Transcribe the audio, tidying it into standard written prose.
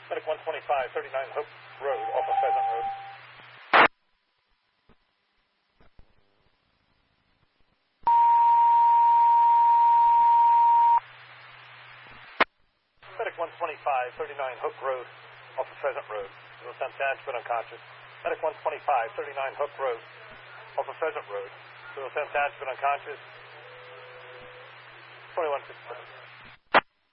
Medic 125, 39 Hook Road, off of Pheasant Road. Medic 125, 39 Hook Road, off of Pheasant Road. Zero 10 Dash, but unconscious. Medic 125, 39 Hook Road, off of Pheasant Road. Zero 10 Dash, but unconscious. 2167.